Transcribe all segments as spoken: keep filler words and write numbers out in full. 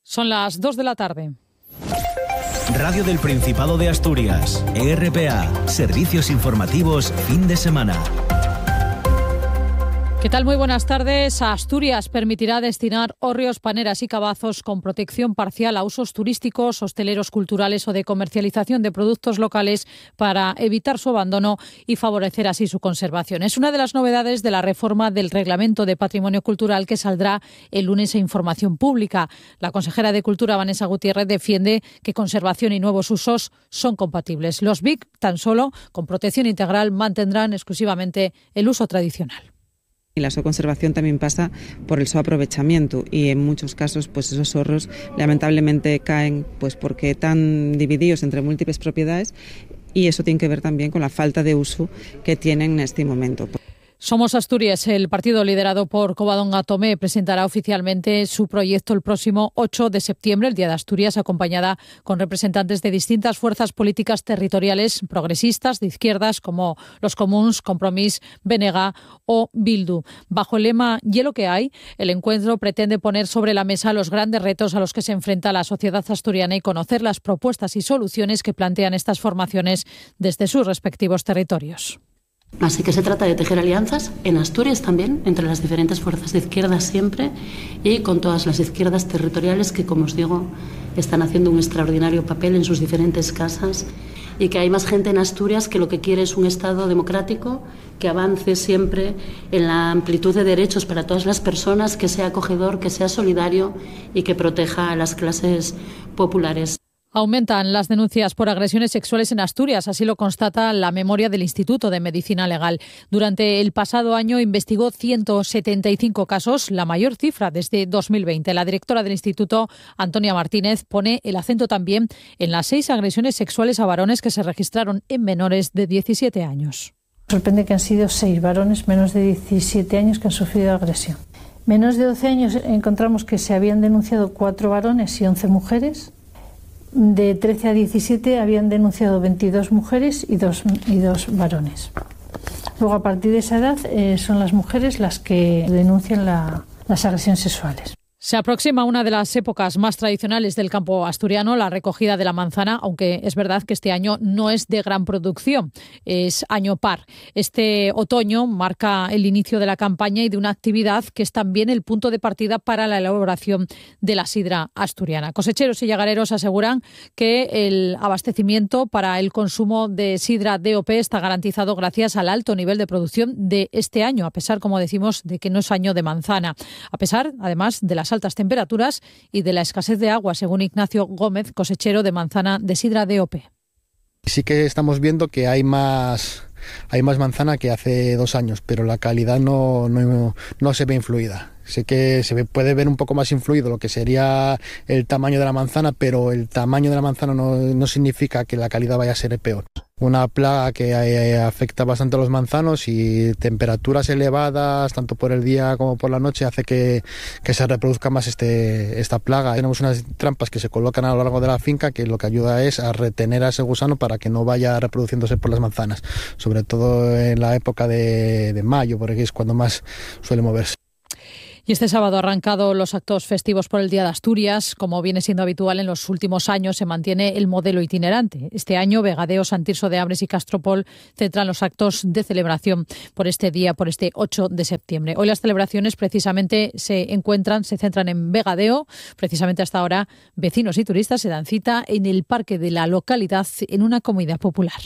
Son las dos de la tarde. Radio del Principado de Asturias, E R P A, Servicios Informativos, fin de semana. ¿Qué tal? Muy buenas tardes. Asturias permitirá destinar hórreos, paneras y cabazos con protección parcial a usos turísticos, hosteleros, culturales o de comercialización de productos locales para evitar su abandono y favorecer así su conservación. Es una de las novedades de la reforma del Reglamento de Patrimonio Cultural que saldrá el lunes a información pública. La consejera de Cultura, Vanessa Gutiérrez, defiende que conservación y nuevos usos son compatibles. Los B I C, tan solo con protección integral, mantendrán exclusivamente el uso tradicional. Y la conservación también pasa por el aprovechamiento y en muchos casos pues esos ahorros lamentablemente caen pues porque están divididos entre múltiples propiedades y eso tiene que ver también con la falta de uso que tienen en este momento. Somos Asturias, el partido liderado por Covadonga Tomé, presentará oficialmente su proyecto el próximo ocho de septiembre, el Día de Asturias, acompañada con representantes de distintas fuerzas políticas territoriales progresistas de izquierdas como los Comuns, Compromís, B N G o Bildu. Bajo el lema "Y lo que hay", el encuentro pretende poner sobre la mesa los grandes retos a los que se enfrenta la sociedad asturiana y conocer las propuestas y soluciones que plantean estas formaciones desde sus respectivos territorios. Así que se trata de tejer alianzas en Asturias también, entre las diferentes fuerzas de izquierda siempre y con todas las izquierdas territoriales que, como os digo, están haciendo un extraordinario papel en sus diferentes casas y que hay más gente en Asturias que lo que quiere es un Estado democrático que avance siempre en la amplitud de derechos para todas las personas, que sea acogedor, que sea solidario y que proteja a las clases populares. Aumentan las denuncias por agresiones sexuales en Asturias, así lo constata la memoria del Instituto de Medicina Legal. Durante el pasado año investigó ciento setenta y cinco casos, la mayor cifra desde dos mil veinte. La directora del instituto, Antonia Martínez, pone el acento también en las seis agresiones sexuales a varones que se registraron en menores de diecisiete años. Sorprende que han sido seis varones menos de diecisiete años que han sufrido agresión. Menos de doce años encontramos que se habían denunciado cuatro varones y once mujeres. De trece a diecisiete habían denunciado veintidós mujeres y dos, y dos varones. Luego, a partir de esa edad, eh, son las mujeres las que denuncian la, las agresiones sexuales. Se aproxima una de las épocas más tradicionales del campo asturiano, la recogida de la manzana, aunque es verdad que este año no es de gran producción, es año par. Este otoño marca el inicio de la campaña y de una actividad que es también el punto de partida para la elaboración de la sidra asturiana. Cosecheros y llagareros aseguran que el abastecimiento para el consumo de sidra D O P está garantizado gracias al alto nivel de producción de este año, a pesar, como decimos, de que no es año de manzana. A pesar, además, de las altas temperaturas y de la escasez de agua, según Ignacio Gómez, cosechero de manzana de sidra D O P. Sí que estamos viendo que hay más hay más manzana que hace dos años, pero la calidad no, no, no se ve influida. Sé que se puede ver un poco más influido lo que sería el tamaño de la manzana, pero el tamaño de la manzana no, no significa que la calidad vaya a ser peor. Una plaga que eh, afecta bastante a los manzanos y temperaturas elevadas, tanto por el día como por la noche, hace que, que se reproduzca más este, esta plaga. Tenemos unas trampas que se colocan a lo largo de la finca que lo que ayuda es a retener a ese gusano para que no vaya reproduciéndose por las manzanas, sobre todo en la época de, de mayo, porque es cuando más suele moverse. Y este sábado ha arrancado los actos festivos por el Día de Asturias. Como viene siendo habitual en los últimos años, se mantiene el modelo itinerante. Este año, Vegadeo, San Tirso de Abres y Castropol centran los actos de celebración por este día, por este ocho de septiembre. Hoy las celebraciones precisamente se encuentran, se centran en Vegadeo. Precisamente hasta ahora, vecinos y turistas se dan cita en el parque de la localidad en una comida popular.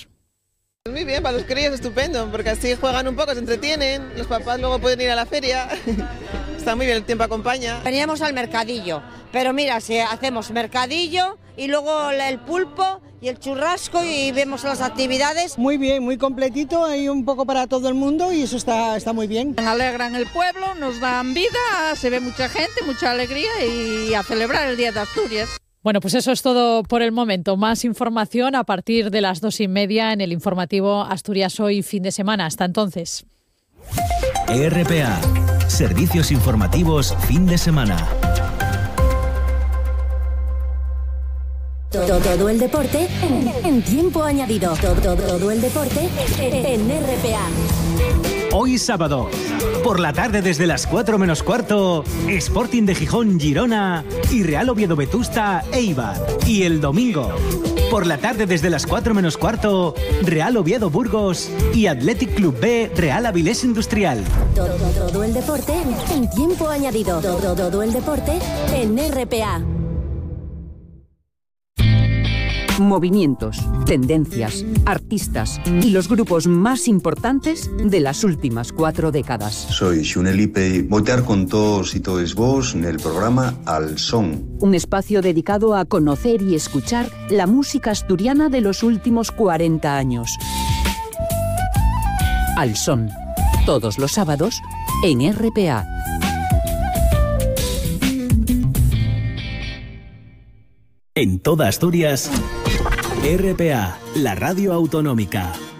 Muy bien, para los críos estupendo, porque así juegan un poco, se entretienen, los papás luego pueden ir a la feria. Está muy bien, el tiempo acompaña. Veníamos al mercadillo, pero mira, si hacemos mercadillo y luego el pulpo y el churrasco y vemos las actividades. Muy bien, muy completito, hay un poco para todo el mundo y eso está, está muy bien. Alegran el pueblo, nos dan vida, se ve mucha gente, mucha alegría y a celebrar el Día de Asturias. Bueno, pues eso es todo por el momento. Más información a partir de las dos y media en el informativo Asturias Hoy, fin de semana. Hasta entonces. E R P A, Servicios Informativos, fin de semana. Todo, todo el deporte en, en tiempo añadido. Todo, todo, todo el deporte en, en R P A. Hoy sábado. Por la tarde desde las cuatro menos cuarto, Sporting de Gijón, Girona y Real Oviedo Vetusta, Eibar. Y el domingo, por la tarde desde las cuatro menos cuarto, Real Oviedo Burgos y Athletic Club B, Real Avilés Industrial. Todo, todo el deporte en tiempo añadido. Todo, todo el deporte en R P A. Movimientos, tendencias, artistas y los grupos más importantes de las últimas cuatro décadas. Soy Xunelipe y voltear con todos y todos vos en el programa Al Son. Un espacio dedicado a conocer y escuchar la música asturiana de los últimos cuarenta años. Al Son, todos los sábados en R P A. En toda Asturias, R P A, la radio autonómica.